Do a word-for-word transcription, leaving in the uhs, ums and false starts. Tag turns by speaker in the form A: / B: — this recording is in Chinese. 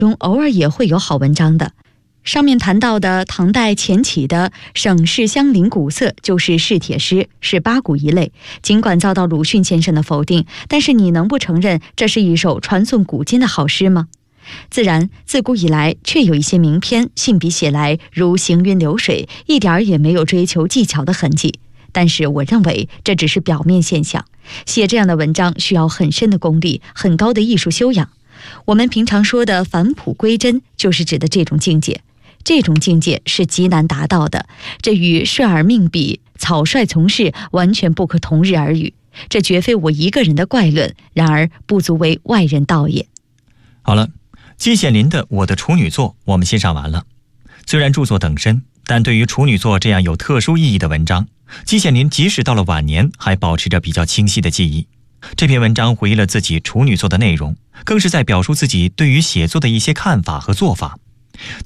A: 中偶尔也会有好文章的。上面谈到的唐代前起的省市相邻古色就是试帖诗，是八股一类。尽管遭到鲁迅先生的否定，但是你能不承认这是一首传颂古今的好诗吗？自然，自古以来确有一些名篇信笔写来如行云流水，一点儿也没有追求技巧的痕迹。但是我认为这只是表面现象，写这样的文章需要很深的功力，很高的艺术修养。我们平常说的返璞归真，就是指的这种境界。这种境界是极难达到的，这与率尔命笔、草率从事完全不可同日而语。这绝非我一个人的怪论，然而不足为外人道也。
B: 好了，季羡林的《我的处女作》我们欣赏完了。虽然著作等身，但对于处女作这样有特殊意义的文章，季羡林即使到了晚年还保持着比较清晰的记忆。这篇文章回忆了自己处女作的内容，更是在表述自己对于写作的一些看法和做法。